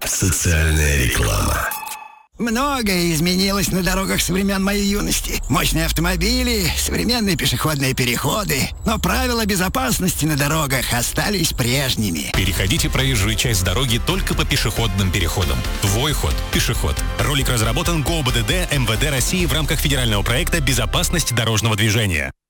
Социальная реклама. Многое изменилось на дорогах со времен моей юности. Мощные автомобили, современные пешеходные переходы. Но правила безопасности на дорогах остались прежними. Переходите проезжую часть дороги только по пешеходным переходам. Твой ход. Пешеход. Ролик разработан ГОБДД МВД России в рамках федерального проекта «Безопасность дорожного движения».